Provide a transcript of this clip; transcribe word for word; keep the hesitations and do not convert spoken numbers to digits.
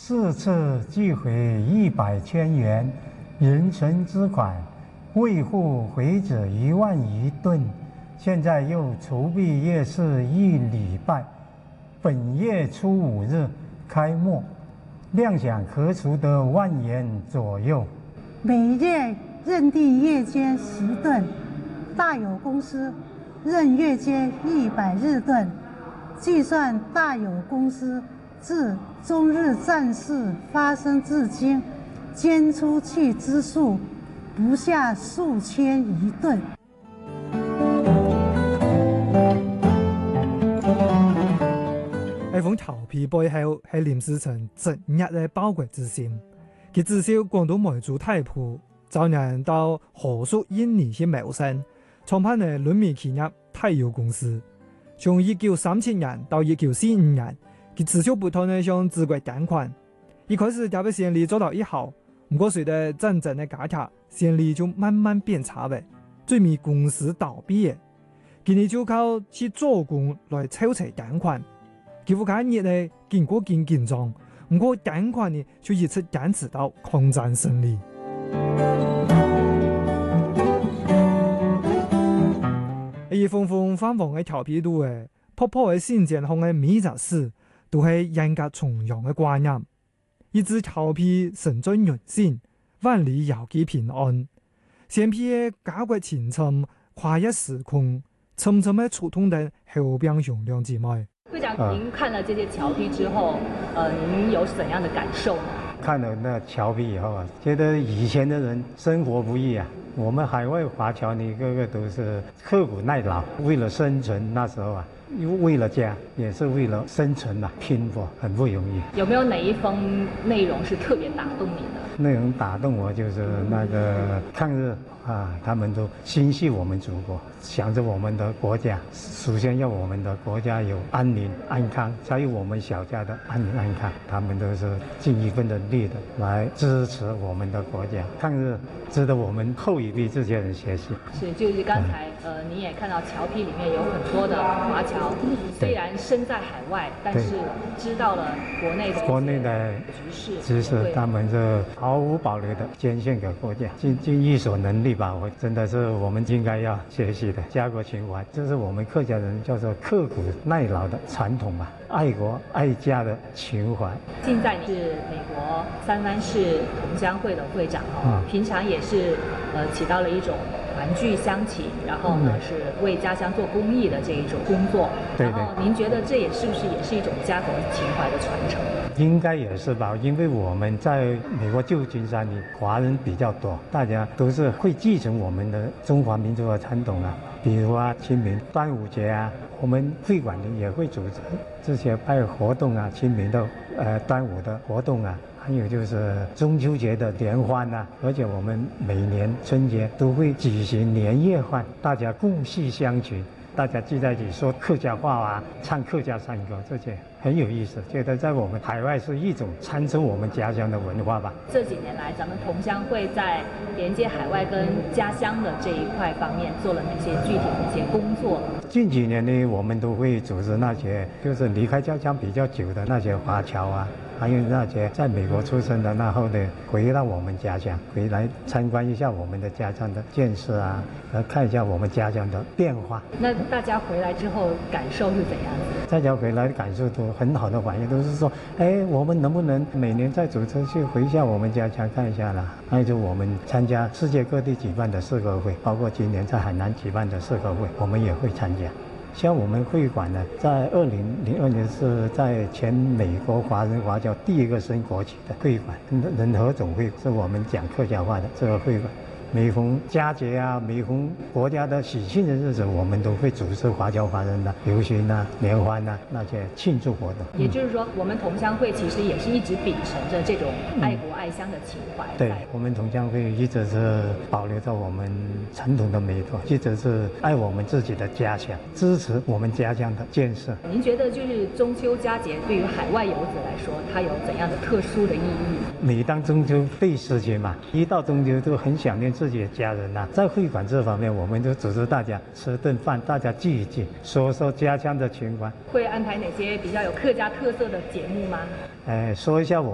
四次寄回一百千元人存之款，为户回子一万余吨，现在又筹备夜市一礼拜，本月初五日开幕，量想可储得万元左右。 每月认定月间十吨，大有公司认月间一百日吨，计算大有公司自中日战事发生至今，捐出去之数不下数千余吨。 呢封籌票背後係廉士陳直日嘅寶貴之心，佢至少廣東梅州太埔找人到河屬印尼去謀生，創辦嘅輪面企業太有公司，從一九三七年到一九四五年，佢持續不斷地向自國貸款。一開始就俾生意做到一好，唔過隨着戰爭嘅加劇，生意就慢慢變差嘅，最尾公司倒閉嘅，佢哋就靠去做工來籌齊貸款。佢副間日呢經過見緊張，唔過貸款呢就一直堅持到抗戰勝利。而風風翻房嘅調皮度嘅，泡泡嘅新建行嘅每件事都係嚴格崇洋嘅觀念，一直調皮神尊人心，萬里遙寄平安。先批嘅家國情深，跨越時空，沉沉嘅觸動的後邊容量之美。 會長，您看了這些橋批之後，呃，您有怎樣的感受呢？ 看了那橋批以後啊，覺得以前的人生活不易啊。我們海外華僑呢，個個都是刻苦耐勞，為了生存，那時候啊，為了家，也是為了生存啊，拼搏很不容易。 有沒有哪一封內容是特別打動你的？ 內容打動我就是那個抗日啊，他們都心繫我們祖國，想着我們的國家，首先要我們的國家有安寧安康，才有我們小家的安寧安康。他們都是盡一份的力的來支持我們的國家。抗日值得我們後一輩這些人學習。 是，就是剛才、嗯、呃，你也看到僑批裡面有很多的華僑，雖然身在海外，但是知道了國內的國內的局勢，局勢他們是毫無保留的捐獻給國家，盡盡一所能力吧。我真的是我們應該要學習的家國情懷，這是我們客家人叫做刻苦耐勞的傳統吧，愛國愛家的情懷。 現在你是美國三藩市同鄉會的會長哦，平常也是呃起到了一種團聚鄉情，然後呢、嗯、是為家鄉做公益的這一種工作。 對對。 然後您覺得這也是不是也是一種家國情懷的傳承？ 應該也是吧，因為我們在美國舊金山裡華人比較多，大家都是會繼承我們的中華民族的傳統啊，比如啊清明、端午節啊，我們會館裡也會組織這些拜活動啊，清明的、呃端午的活動啊。還有就是中秋節的聯歡啊，而且我們每年春節都會舉行年夜飯，大家共繫鄉情，大家聚在一起說客家話啊，唱客家山歌，這些很有意思。覺得在我們海外是一種傳承我們家鄉的文化吧。 這幾年來，咱們同鄉會在連接海外跟家鄉的這一塊方面做了哪些具體的一些工作？ 近幾年呢，我們都會組織那些就是離開家鄉比較久的那些華僑啊，還有那些在美國出生的，然後呢回到我們家鄉，回來參觀一下我們的家鄉的建設啊，來看一下我們家鄉的變化。 那大家回來之後感受是怎樣？ 大家回來感受都很好的反應，都是說，哎，我們能不能每年再組織去回一下我們家鄉看一下啦？還有就我們參加世界各地舉辦的社科會，包括今年在海南舉辦的社科會，我們也會參加。像我們會館呢，在二零零二年是在全美國華人華僑第一個升國旗的會館，仁和總會是我們講客家話的這個會館。每逢佳節啊，每逢國家的喜慶的日子，我們都會組織華僑華人的遊行啊、聯歡啊那些慶祝活動。 也就是說，我們同鄉會其實也是一直秉承着這種愛國愛鄉的情懷。 嗯、對，我們同鄉會一直是保留着我們傳統的美德，一直是愛我們自己的家鄉，支持我們家鄉的建設。 您覺得就是中秋佳節對於海外遊子來說，它有怎樣的特殊的意義？ 每當中秋倍思親嘛，一到中秋都很想念自己的家人吶、啊。在會館這方面，我們就組織大家吃頓飯，大家聚一聚，說說家鄉的情懷。 會安排哪些比較有客家特色的節目嗎？ 呃，說一下我。